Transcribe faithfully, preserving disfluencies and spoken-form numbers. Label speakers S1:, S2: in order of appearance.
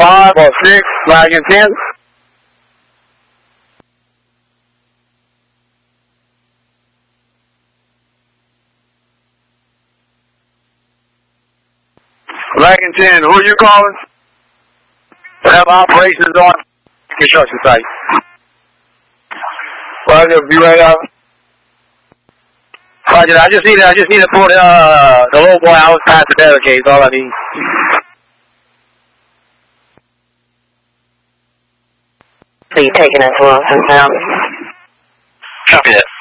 S1: five or six, flag in ten. Flag in ten, who are you calling? We have operations on construction site. Roger, be right out. Roger, I just need to, I just need to pull the, uh, the little boy out past the barricade, is all I need.
S2: So you taking us well, some sound?
S1: Copy that.